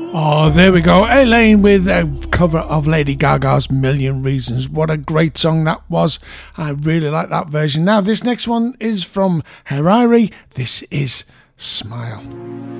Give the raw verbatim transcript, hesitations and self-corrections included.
Oh, there we go. Elaine with a cover of Lady Gaga's Million Reasons. What a great song that was. I really like that version. Now, this next one is from Harari. This is Smile.